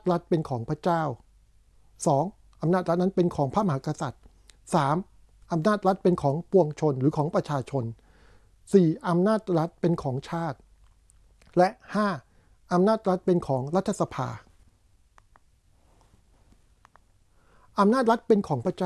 รัฐเป็นของพระเจ้า 2. อำนาจรัฐนั้นเป็นของพระมหากษัตริย์ 3. อำนาจรัฐเป็นของปวงชนหรือของประชาชน 4. อำนาจรัฐเป็นของชาติ และ 5. อำนาจรัฐเป็นของรัฐสภาอำนาจรัฐเป็นของพระเจ้า